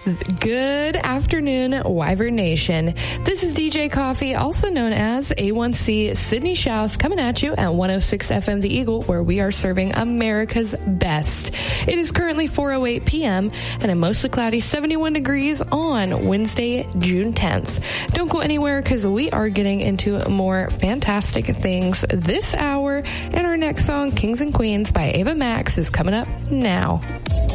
Good afternoon, Wyvern Nation. This is DJ Coffee, also known as A1C Sydney Shouse, coming at you at 106 FM The Eagle, where we are serving America's best. It is currently 4:08 p.m. and a mostly cloudy 71 degrees on Wednesday, June 10th. Don't go anywhere because we are getting into more fantastic things this hour, and our next song, Kings and Queens by Ava Max, is coming up now.